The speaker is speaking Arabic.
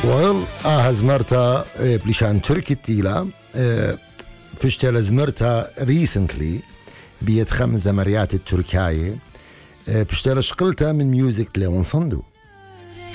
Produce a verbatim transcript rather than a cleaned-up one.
ويل اه زمرتها بليشان تركي التيلا بشتل زمرتها ريسنتلي بيت خمس زمريات التركاية بشتل شقلتها من ميوزك ليون صندو.